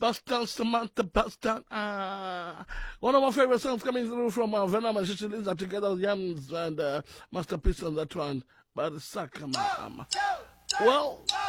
Bust down, Samantha, bust down. One of my favorite songs coming through from Venom and Shishi Lisa together with Yams and Masterpiece on that one. But the sack, well.